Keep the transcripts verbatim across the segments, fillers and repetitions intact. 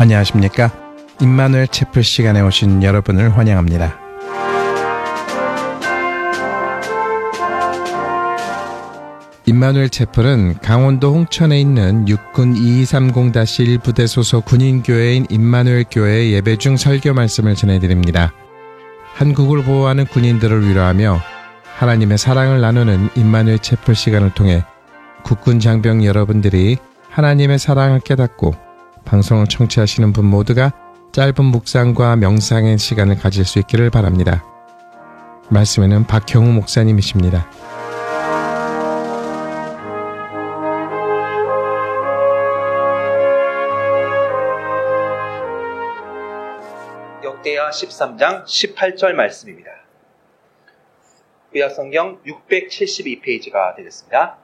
안녕하십니까? 임마누엘 채플 시간에 오신 여러분을 환영합니다. 임마누엘 채플은 강원도 홍천에 있는 육군 이이삼공 일 부대 소속 군인교회인 임마누엘 교회 예배 중 설교 말씀을 전해드립니다. 한국을 보호하는 군인들을 위로하며 하나님의 사랑을 나누는 임마누엘 채플 시간을 통해 국군 장병 여러분들이 하나님의 사랑을 깨닫고 방송을 청취하시는 분 모두가 짧은 묵상과 명상의 시간을 가질 수 있기를 바랍니다. 말씀에는 박형우 목사님이십니다. 역대하 십삼 장 십팔 절 말씀입니다. 구약성경 육백칠십이 페이지가 되겠습니다.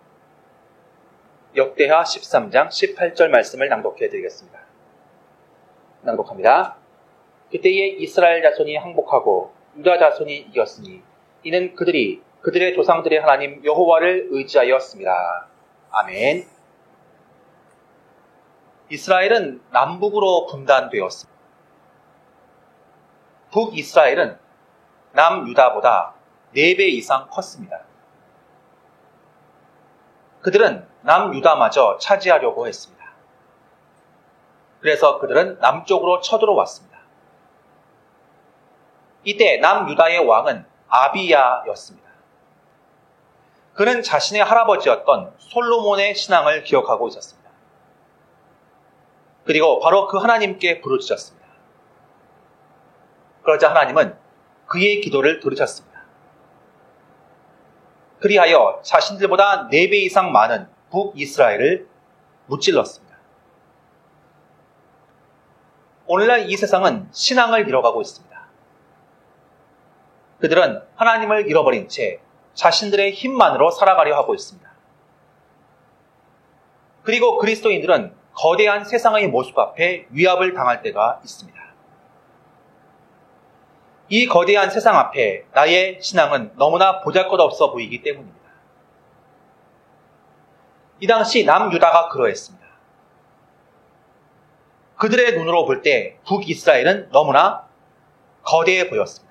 역대하 십삼 장 십팔 절 말씀을 낭독해 드리겠습니다. 낭독합니다. 그때에 이스라엘 자손이 항복하고 유다 자손이 이겼으니 이는 그들이 그들의 조상들의 하나님 여호와를 의지하였습니다. 아멘. 이스라엘은 남북으로 분단되었습니다. 북이스라엘은 남유다보다 네 배 이상 컸습니다. 그들은 남유다마저 차지하려고 했습니다. 그래서 그들은 남쪽으로 쳐들어왔습니다. 이때 남유다의 왕은 아비야였습니다. 그는 자신의 할아버지였던 솔로몬의 신앙을 기억하고 있었습니다. 그리고 바로 그 하나님께 부르짖었습니다. 그러자 하나님은 그의 기도를 들으셨습니다. 그리하여 자신들보다 네 배 이상 많은 북이스라엘을 무찔렀습니다. 오늘날 이 세상은 신앙을 잃어가고 있습니다. 그들은 하나님을 잃어버린 채 자신들의 힘만으로 살아가려 하고 있습니다. 그리고 그리스도인들은 거대한 세상의 모습 앞에 위압을 당할 때가 있습니다. 이 거대한 세상 앞에 나의 신앙은 너무나 보잘것없어 보이기 때문입니다. 이 당시 남유다가 그러했습니다. 그들의 눈으로 볼 때 북이스라엘은 너무나 거대해 보였습니다.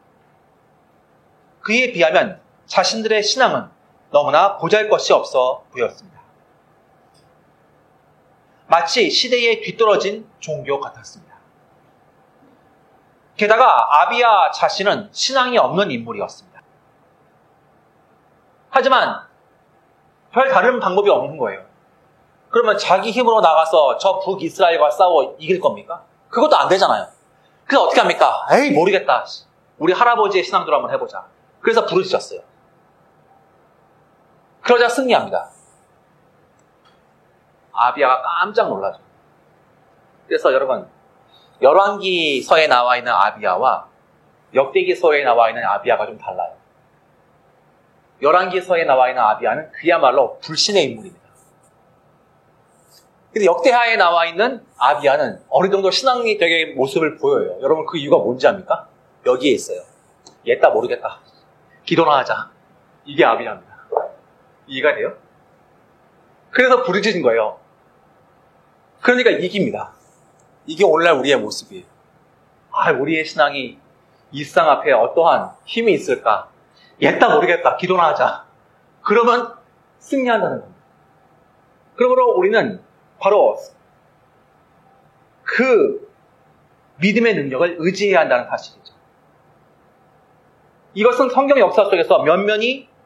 그에 비하면 자신들의 신앙은 너무나 보잘것이 없어 보였습니다. 마치 시대에 뒤떨어진 종교 같았습니다. 게다가 아비야 자신은 신앙이 없는 인물이었습니다. 하지만 별 다른 방법이 없는 거예요. 그러면 자기 힘으로 나가서 저 북이스라엘과 싸워 이길 겁니까? 그것도 안 되잖아요. 그래서 어떻게 합니까? 에이 모르겠다. 우리 할아버지의 신앙대로 한번 해보자. 그래서 부르짖었어요. 그러자 승리합니다. 아비야가 깜짝 놀라죠. 그래서 여러분 열왕기서에 나와 있는 아비야와 역대기서에 나와 있는 아비야가 좀 달라요. 열왕기서에 나와 있는 아비야는 그야말로 불신의 인물입니다. 근데 역대하에 나와 있는 아비야는 어느 정도 신앙이 되게 모습을 보여요. 여러분 그 이유가 뭔지 압니까? 여기에 있어요. 얘따 모르겠다. 기도나 하자. 이게 아비야입니다. 이해가 돼요? 그래서 부르짖은 거예요. 그러니까 이깁니다. 이게 오늘날 우리의 모습이에요. 아, 우리의 신앙이 이 세상 앞에 어떠한 힘이 있을까? 얘따 모르겠다. 기도나 하자. 그러면 승리한다는 겁니다. 그러므로 우리는 바로 그 믿음의 능력을 의지해야 한다는 사실이죠. 이것은 성경 역사 속에서 면면이